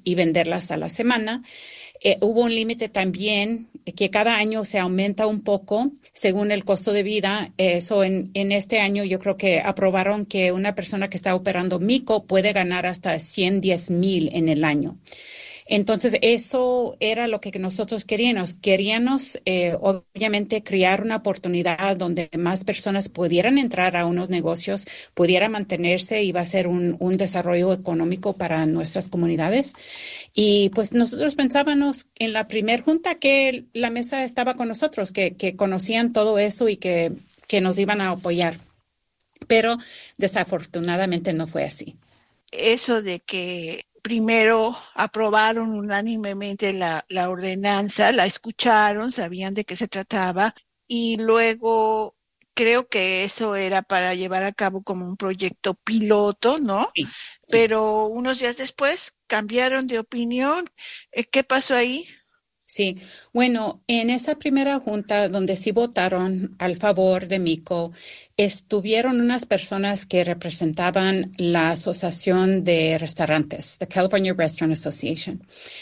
y venderlas a la semana. Hubo un límite también que cada año se aumenta un poco según el costo de vida. Eso en este año yo creo que aprobaron que una persona que está operando mico puede ganar hasta 110,000 en el año. Entonces, eso era lo que nosotros queríamos. Queríamos, obviamente, crear una oportunidad donde más personas pudieran entrar a unos negocios, pudieran mantenerse y va a ser un desarrollo económico para nuestras comunidades. Y pues nosotros pensábamos en la primer junta que la mesa estaba con nosotros, que conocían todo eso y que nos iban a apoyar. Pero desafortunadamente no fue así. Eso de que primero aprobaron unánimemente la ordenanza, la escucharon, sabían de qué se trataba y luego creo que eso era para llevar a cabo como un proyecto piloto, ¿no? Sí, sí. Pero unos días después cambiaron de opinión. ¿Qué pasó ahí? Sí, bueno, en esa primera junta donde sí votaron al favor de Mico, estuvieron unas personas que representaban la Asociación de Restaurantes, the California Restaurant Association.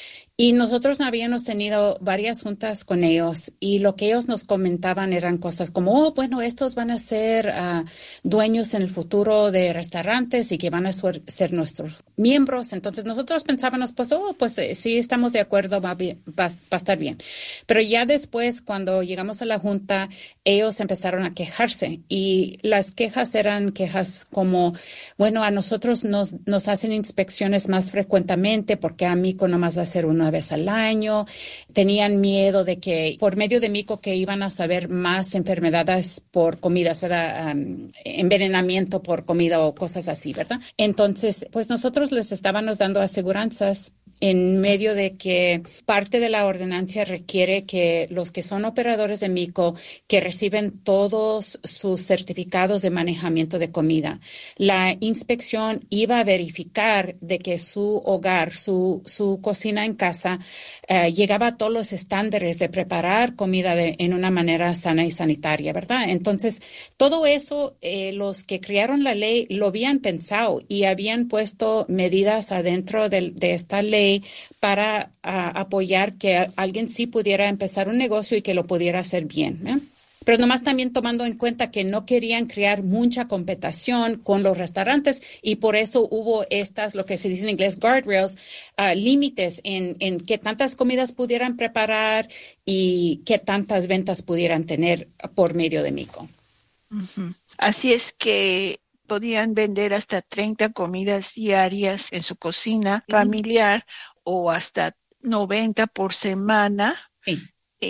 Y nosotros habíamos tenido varias juntas con ellos y lo que ellos nos comentaban eran cosas como, oh, bueno, estos van a ser dueños en el futuro de restaurantes y que van a ser nuestros miembros. Entonces nosotros pensábamos, pues, oh, pues sí, estamos de acuerdo, va a estar bien. Pero ya después, cuando llegamos a la junta, ellos empezaron a quejarse y las quejas eran quejas como, bueno, a nosotros nos hacen inspecciones más frecuentemente porque a Mico nomás va a ser una vez al año. Tenían miedo de que por medio de Mico que iban a saber más enfermedades por comidas, ¿verdad? Envenenamiento por comida o cosas así, ¿verdad? Entonces, pues nosotros les estábamos dando aseguranzas en medio de que parte de la ordenancia requiere que los que son operadores de mico que reciben todos sus certificados de manejamiento de comida. La inspección iba a verificar de que su hogar, su cocina en casa, llegaba a todos los estándares de preparar comida en una manera sana y sanitaria, ¿verdad? Entonces, todo eso, los que crearon la ley lo habían pensado y habían puesto medidas adentro de esta ley para apoyar que alguien sí pudiera empezar un negocio y que lo pudiera hacer bien, ¿eh? Pero nomás también tomando en cuenta que no querían crear mucha competición con los restaurantes y por eso hubo estas, lo que se dice en inglés, guardrails, límites en qué tantas comidas pudieran preparar y qué tantas ventas pudieran tener por medio de Mico. Ujú. Así es que podían vender hasta 30 comidas diarias en su cocina Sí, familiar o hasta 90 por semana sí,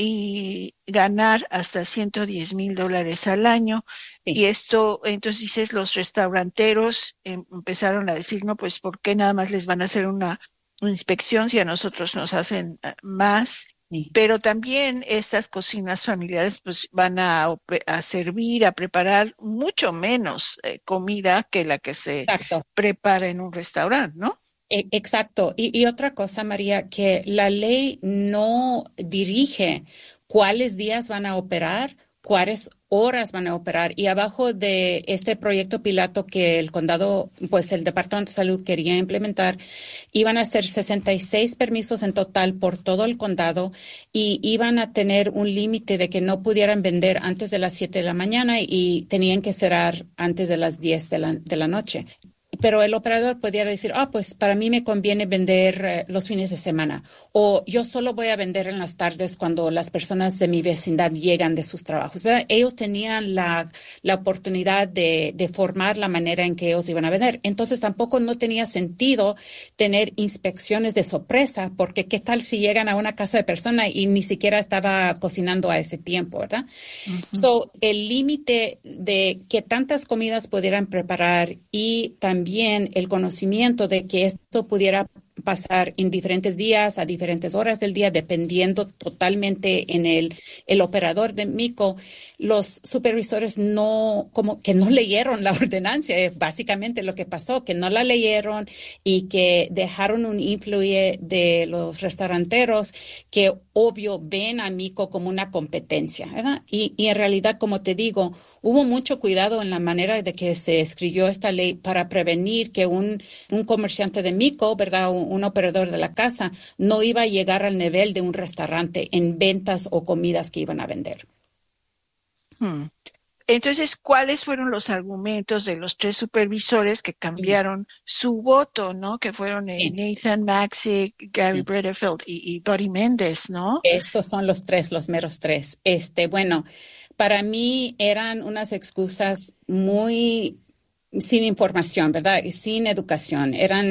y ganar hasta $110,000 al año. Y sí. esto, entonces dices, los restauranteros empezaron a decir, no, pues, ¿por qué nada más les van a hacer una inspección si a nosotros nos hacen más? Sí. Pero también estas cocinas familiares pues van a servir, a preparar mucho menos comida que la que se Exacto. prepara en un restaurante, ¿no? Exacto. Y otra cosa, María, que la ley no dirige cuáles días van a operar, cuáles horas van a operar. Y abajo de este proyecto piloto que el condado, pues el Departamento de Salud quería implementar, iban a ser 66 permisos en total por todo el condado y iban a tener un límite de que no pudieran vender antes de las 7 de la mañana y tenían que cerrar antes de las 10 de la noche. Pero el operador podría decir, pues para mí me conviene vender los fines de semana o yo solo voy a vender en las tardes cuando las personas de mi vecindad llegan de sus trabajos, ¿verdad? Ellos tenían la oportunidad de formar la manera en que ellos iban a vender. Entonces tampoco no tenía sentido tener inspecciones de sorpresa porque qué tal si llegan a una casa de persona y ni siquiera estaba cocinando a ese tiempo, ¿verdad? Ujú. So, el límite de que tantas comidas pudieran preparar y también el conocimiento de que esto pudiera pasar en diferentes días, a diferentes horas del día, dependiendo totalmente en el operador de Mico, los supervisores no, como que no leyeron la ordenanza, es básicamente lo que pasó, que no la leyeron y que dejaron un influye de los restauranteros que obvio ven a Mico como una competencia, ¿verdad? Y en realidad, como te digo, hubo mucho cuidado en la manera de que se escribió esta ley para prevenir que un comerciante de Mico, ¿verdad? un operador de la casa no iba a llegar al nivel de un restaurante en ventas o comidas que iban a vender. Hmm. Entonces, ¿cuáles fueron los argumentos de los tres supervisores que Sí, cambiaron su voto, ¿no? Que fueron sí, Nathan Maxey, Gary sí. Bredefeld y Buddy Méndez, ¿no? Esos son los tres, los meros tres. Bueno, para mí eran unas excusas muy sin información, ¿verdad? Y sin educación.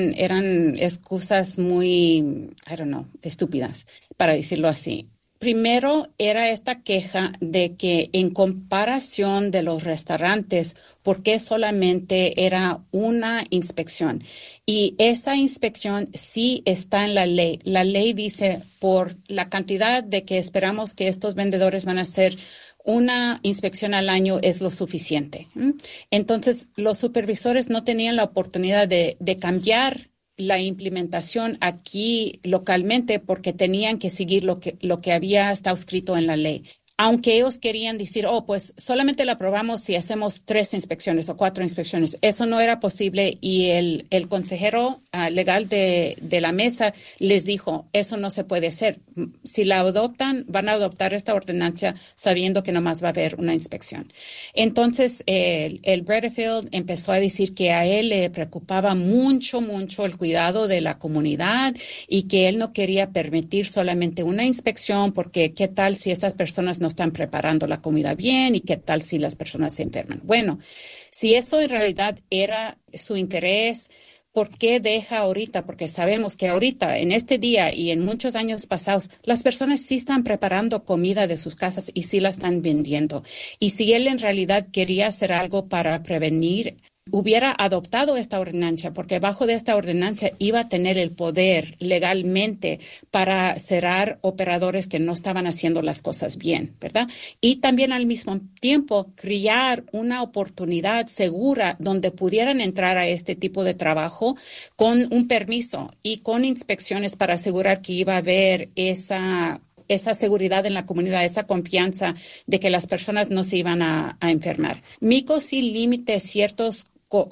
Eran excusas muy, I don't know, estúpidas, para decirlo así. Primero era esta queja de que en comparación de los restaurantes, ¿por qué solamente era una inspección? Y esa inspección sí está en la ley. La ley dice por la cantidad de que esperamos que estos vendedores van a hacer una inspección al año es lo suficiente. Entonces, los supervisores no tenían la oportunidad de cambiar la implementación aquí localmente porque tenían que seguir lo que había estado escrito en la ley. Aunque ellos querían decir, oh, pues solamente la aprobamos si hacemos 3 inspecciones o 4 inspecciones. Eso no era posible y el consejero legal de la mesa les dijo, eso no se puede hacer. Si la adoptan, van a adoptar esta ordenanza sabiendo que nomás va a haber una inspección. Entonces, el Bredefeld empezó a decir que a él le preocupaba mucho, mucho el cuidado de la comunidad y que él no quería permitir solamente una inspección porque qué tal si estas personas no están preparando la comida bien y qué tal si las personas se enferman. Bueno, si eso en realidad era su interés, ¿por qué deja ahorita? Porque sabemos que ahorita, en este día y en muchos años pasados, las personas sí están preparando comida de sus casas y sí la están vendiendo. Y si él en realidad quería hacer algo para prevenir, hubiera adoptado esta ordenanza, porque bajo de esta ordenanza iba a tener el poder legalmente para cerrar operadores que no estaban haciendo las cosas bien, ¿verdad? Y también al mismo tiempo crear una oportunidad segura donde pudieran entrar a este tipo de trabajo con un permiso y con inspecciones para asegurar que iba a haber esa seguridad en la comunidad, esa confianza de que las personas no se iban a enfermar. Mico sí limite ciertos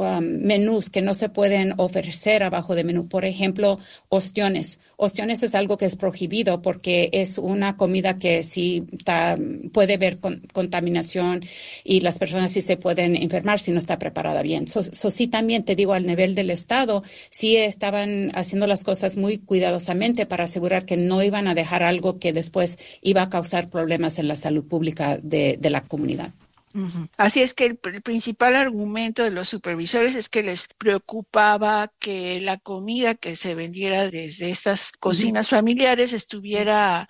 menús que no se pueden ofrecer abajo de menú. Por ejemplo, ostiones. Ostiones es algo que es prohibido porque es una comida que sí puede haber contaminación y las personas sí se pueden enfermar si no está preparada bien. Sí también te digo, al nivel del Estado, sí estaban haciendo las cosas muy cuidadosamente para asegurar que no iban a dejar algo que después iba a causar problemas en la salud pública de la comunidad. Ujú. Así es que el principal argumento de los supervisores es que les preocupaba que la comida que se vendiera desde estas Ujú. cocinas familiares estuviera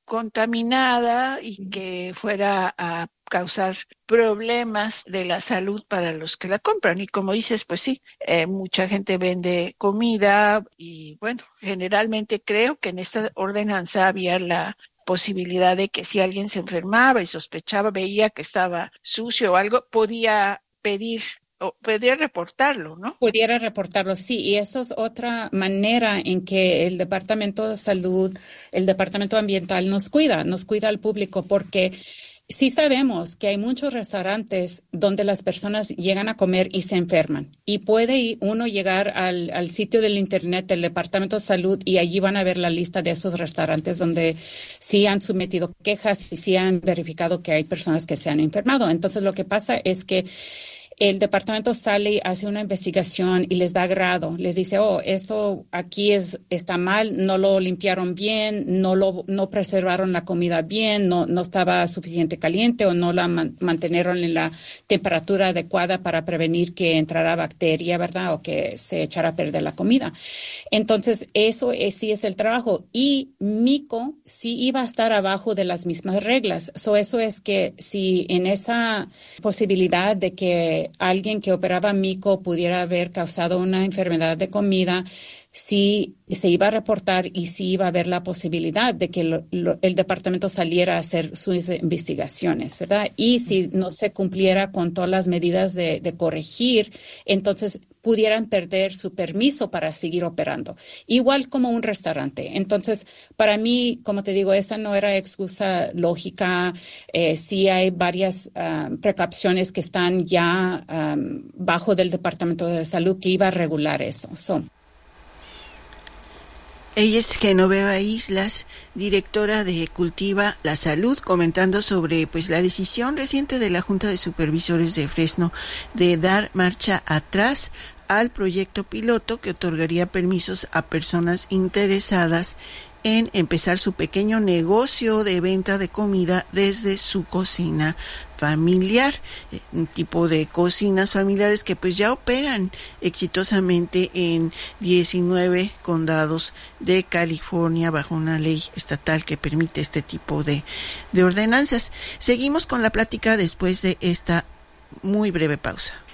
contaminada y que fuera a causar problemas de la salud para los que la compran. Y como dices, pues sí, mucha gente vende comida y bueno, generalmente creo que en esta ordenanza había la posibilidad de que si alguien se enfermaba y sospechaba, veía que estaba sucio o algo, podía pedir o podía reportarlo, ¿no? Pudiera reportarlo, sí, y eso es otra manera en que el Departamento de Salud, el Departamento Ambiental nos cuida al público, porque sí sabemos que hay muchos restaurantes donde las personas llegan a comer y se enferman. Y puede uno llegar al sitio del Internet del Departamento de Salud y allí van a ver la lista de esos restaurantes donde sí han sometido quejas y sí han verificado que hay personas que se han enfermado. Entonces, lo que pasa es que el departamento sale y hace una investigación y les da grado, les dice, oh, esto aquí está mal, no lo limpiaron bien, no preservaron la comida bien, no estaba suficiente caliente o no la mantenieron en la temperatura adecuada para prevenir que entrara bacteria, ¿verdad? O que se echara a perder la comida. Entonces, sí es el trabajo. Y Mico sí iba a estar abajo de las mismas reglas. Eso es que si en esa posibilidad de que alguien que operaba mico pudiera haber causado una enfermedad de comida, sí se iba a reportar y sí iba a haber la posibilidad de que el departamento saliera a hacer sus investigaciones, ¿verdad? Y si no se cumpliera con todas las medidas de corregir, entonces pudieran perder su permiso para seguir operando, igual como un restaurante. Entonces, para mí, como te digo, esa no era excusa lógica. Sí hay varias precauciones que están ya bajo del Departamento de Salud que iba a regular eso. Ella es Genoveva Islas, directora de Cultiva la Salud, comentando sobre pues la decisión reciente de la Junta de Supervisores de Fresno de dar marcha atrás al proyecto piloto que otorgaría permisos a personas interesadas en empezar su pequeño negocio de venta de comida desde su cocina familiar, un tipo de cocinas familiares que pues ya operan exitosamente en 19 condados de California bajo una ley estatal que permite este tipo de ordenanzas. Seguimos con la plática después de esta muy breve pausa.